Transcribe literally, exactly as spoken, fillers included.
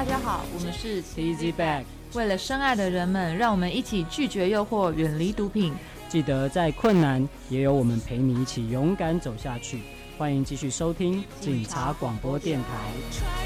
大家好，我们是 T Z Bag， 为了深爱的人们，让我们一起拒绝诱惑，远离毒品。 记得在困难也有我们陪你一起勇敢走下去。欢迎继续收听警察广播电台。